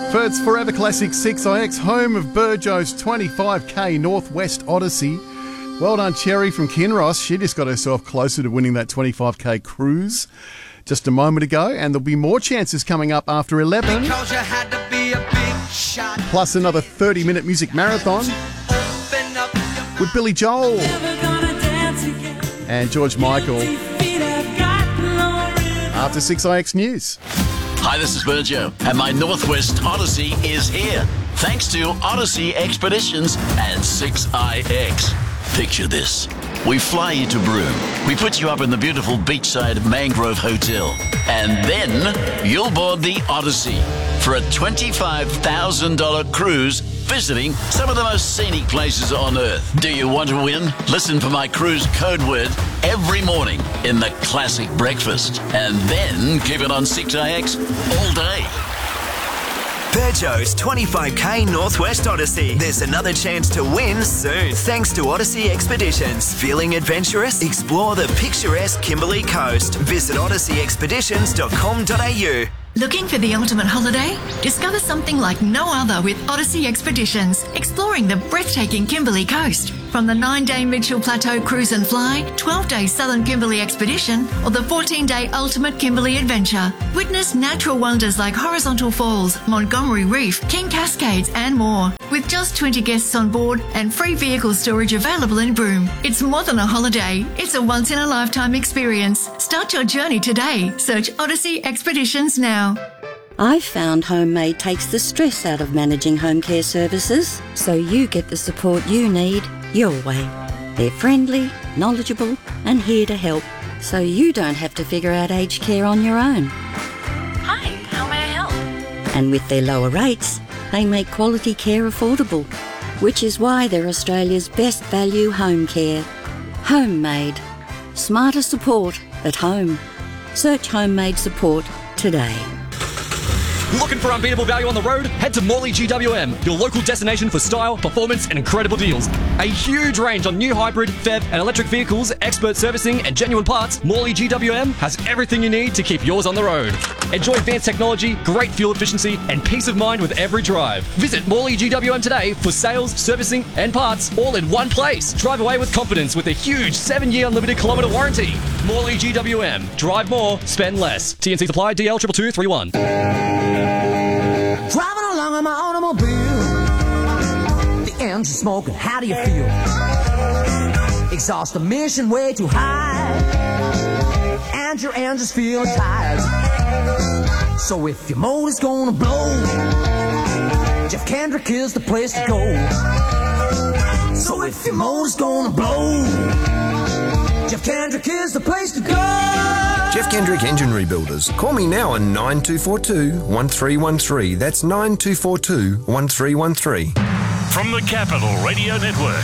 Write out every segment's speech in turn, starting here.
For its Forever Classic 6IX, home of Burjo's 25k Northwest Odyssey. Well done, Cherry from Kinross. She just got herself closer to winning that 25k cruise just a moment ago, and there'll be more chances coming up after 11. Because you had to be a big shot. Plus another 30-minute music marathon with Billy Joel and George Michael after 6IX News. Hi, this is Burjo, and my Northwest Odyssey is here. Thanks to Odyssey Expeditions and 6IX. Picture this. We fly you to Broome. We put you up in the beautiful beachside Mangrove Hotel. And then you'll board the Odyssey for a $25,000 cruise visiting some of the most scenic places on Earth. Do you want to win? Listen for my cruise code word every morning in the Classic Breakfast. And then keep it on 6IX all day. Burjo's 25k Northwest Odyssey. There's another chance to win soon, thanks to Odyssey Expeditions. Feeling adventurous? Explore the picturesque Kimberley coast. Visit odysseyexpeditions.com.au. Looking for the ultimate holiday? Discover something like no other with Odyssey Expeditions, exploring the breathtaking Kimberley coast. From the 9-day Mitchell Plateau Cruise and Fly, 12-day Southern Kimberley Expedition, or the 14-day Ultimate Kimberley Adventure. Witness natural wonders like Horizontal Falls, Montgomery Reef, King Cascades, and more. With just 20 guests on board and free vehicle storage available in Broome. It's more than a holiday. It's a once-in-a-lifetime experience. Start your journey today. Search Odyssey Expeditions now. I've found Homemade takes the stress out of managing home care services, so you get the support you need your way. They're friendly, knowledgeable, and here to help, so you don't have to figure out aged care on your own. Hi, how may I help? And with their lower rates, they make quality care affordable, which is why they're Australia's best value home care. Homemade. Smarter support at home. Search Homemade support today. Looking for unbeatable value on the road? Head to Morley GWM, your local destination for style, performance, and incredible deals. A huge range on new hybrid, PHEV, and electric vehicles, expert servicing, and genuine parts. Morley GWM has everything you need to keep yours on the road. Enjoy advanced technology, great fuel efficiency, and peace of mind with every drive. Visit Morley GWM today for sales, servicing, and parts all in one place. Drive away with confidence with a huge 7-year unlimited kilometre warranty. Morley GWM. Drive more, spend less. TNC Supply, DL 22231. Driving along in my automobile, the engine smoking, how do you feel? Exhaust emission way too high, and your engine's feeling tired. So if your motor's gonna blow, Jeff Kendrick is the place to go. So if your motor's gonna blow, Jeff Kendrick is the place to go. Jeff Kendrick Engine Rebuilders. Call me now on 9242-1313. That's 9242-1313. From the Capital Radio Network,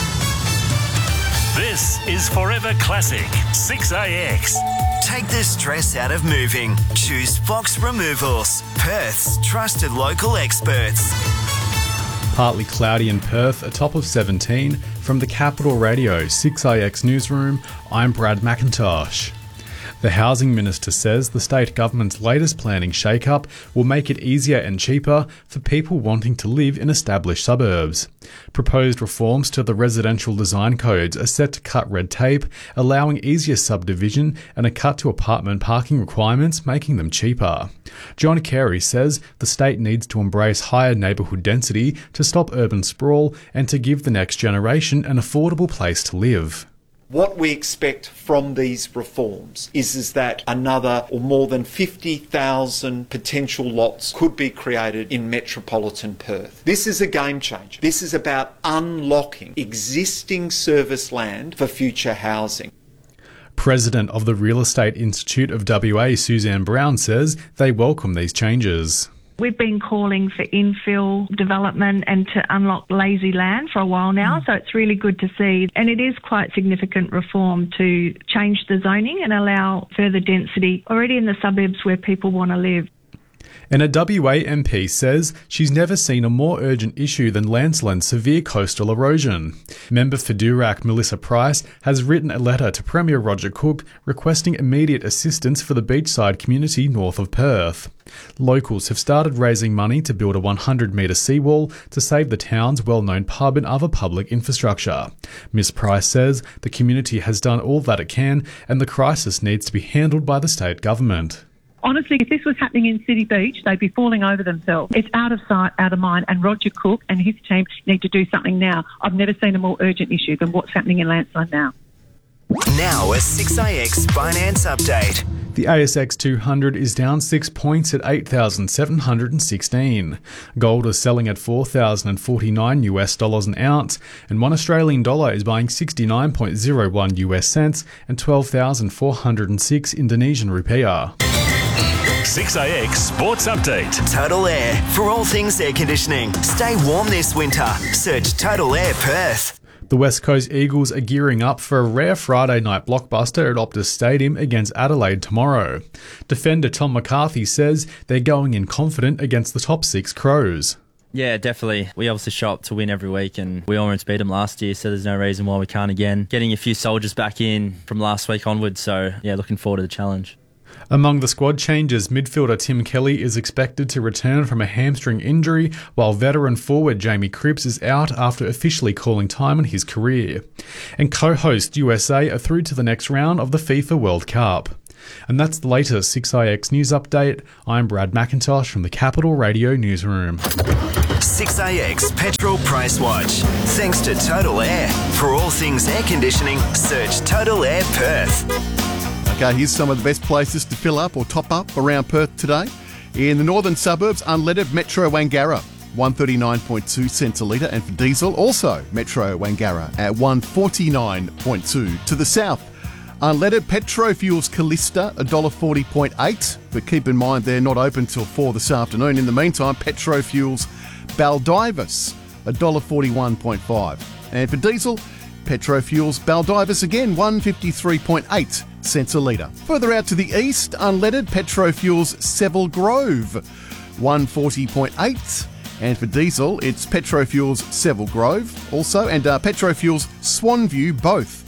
this is Forever Classic 6IX. Take the stress out of moving. Choose Fox Removals, Perth's trusted local experts. Partly cloudy in Perth, a top of 17. From the Capital Radio 6IX Newsroom, I'm Brad McIntosh. The Housing Minister says the state government's latest planning shake-up will make it easier and cheaper for people wanting to live in established suburbs. Proposed reforms to the residential design codes are set to cut red tape, allowing easier subdivision and a cut to apartment parking requirements, making them cheaper. John Carey says the state needs to embrace higher neighbourhood density to stop urban sprawl and to give the next generation an affordable place to live. What we expect from these reforms is that another or more than 50,000 potential lots could be created in metropolitan Perth. This is a game changer. This is about unlocking existing service land for future housing. President of the Real Estate Institute of WA, Suzanne Brown, says they welcome these changes. We've been calling for infill development and to unlock lazy land for a while now, so it's really good to see. And it is quite significant reform to change the zoning and allow further density already in the suburbs where people want to live. And a WA MP says she's never seen a more urgent issue than Lancelyn's severe coastal erosion. Member for Durack Melissa Price has written a letter to Premier Roger Cook requesting immediate assistance for the beachside community north of Perth. Locals have started raising money to build a 100-metre seawall to save the town's well-known pub and other public infrastructure. Ms Price says the community has done all that it can and the crisis needs to be handled by the state government. Honestly, if this was happening in City Beach, they'd be falling over themselves. It's out of sight, out of mind, and Roger Cook and his team need to do something now. I've never seen a more urgent issue than what's happening in Lancelyn now. Now a 6IX finance update. The ASX 200 is down 6 points at 8,716. Gold is selling at $4,049 an ounce, and $1 Australian dollar is buying 69.01 US cents and 12,406 Indonesian rupiah. 6IX Sports Update. Total Air. For all things air conditioning, stay warm this winter. Search Total Air Perth. The West Coast Eagles are gearing up for a rare Friday night blockbuster at Optus Stadium against Adelaide tomorrow. Defender Tom McCarthy says they're going in confident against the top 6 Crows. Yeah, definitely. We obviously show up to win every week and we almost beat them last year, so there's no reason why we can't again. Getting a few soldiers back in from last week onwards, so yeah, looking forward to the challenge. Among the squad changes, midfielder Tim Kelly is expected to return from a hamstring injury, while veteran forward Jamie Cripps is out after officially calling time in his career. And co-host USA are through to the next round of the FIFA World Cup. And that's the latest 6IX News Update. I'm Brad McIntosh from the Capital Radio Newsroom. 6IX Petrol Price Watch. Thanks to Total Air. For all things air conditioning, search Total Air Perth. Okay, here's some of the best places to fill up or top up around Perth today. In the northern suburbs, unleaded Metro Wangara, 139.2 cents a litre, and for diesel, also Metro Wangara at 149.2. To the south, unleaded Petrofuels Callista, $1.40.8, but keep in mind they're not open till 4 this afternoon. In the meantime, Petrofuels Baldivis, $1.41.5. And for diesel, Petrofuels Baldivis again, 153.8 cents a litre. Further out to the east, unleaded Petrofuels Seville Grove, 140.8. And for diesel, it's Petrofuels Seville Grove also, and Petrofuels Swanview both,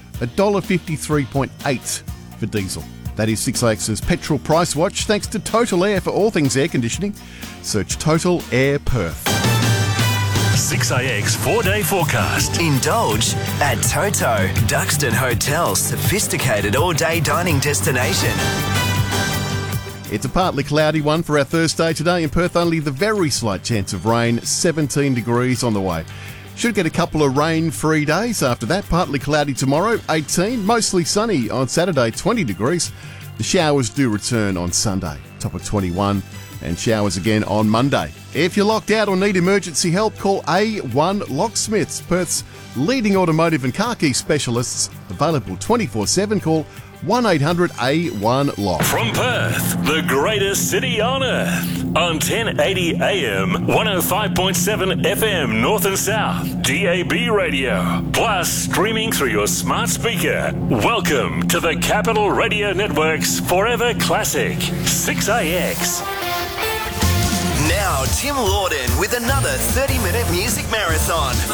$1.53.8 for diesel. That is 6IX's Petrol Price Watch, thanks to Total Air for all things air conditioning. Search Total Air Perth. 6IX 4-day forecast. Indulge at Toto, Duxton Hotel's sophisticated all-day dining destination. It's a partly cloudy one for our Thursday today in Perth, only the very slight chance of rain, 17 degrees on the way. Should get a couple of rain-free days after that. Partly cloudy tomorrow, 18. Mostly sunny on Saturday, 20 degrees. The showers do return on Sunday, top of 21. And showers again on Monday. If you're locked out or need emergency help, call A1 Locksmiths, Perth's leading automotive and car key specialists. Available 24/7. Call 1-800-A1-LOCK. From Perth, the greatest city on earth. On 1080 AM, 105.7 FM North and South, DAB radio. Plus streaming through your smart speaker. Welcome to the Capital Radio Network's Forever Classic, 6IX. Now, Tim Lawden with another 30-minute music marathon